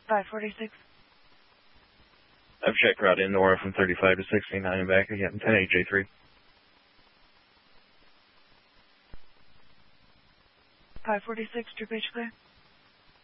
546. I've checked route in Nora from 35 to 69 and back again, 10AJ3. 546, true page clear.